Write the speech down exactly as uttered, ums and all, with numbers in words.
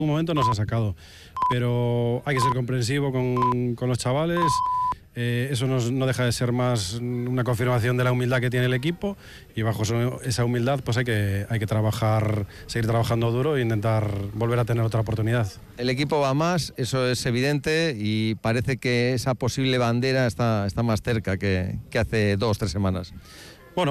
un momento nos ha sacado, pero hay que ser comprensivo con, con los chavales. Eh, eso nos, no deja de ser más una confirmación de la humildad que tiene el equipo, y bajo eso, esa humildad pues hay que, hay que trabajar, seguir trabajando duro e intentar volver a tener otra oportunidad. El equipo va más, eso es evidente, y parece que esa posible bandera está, está más cerca que, que hace dos o tres semanas.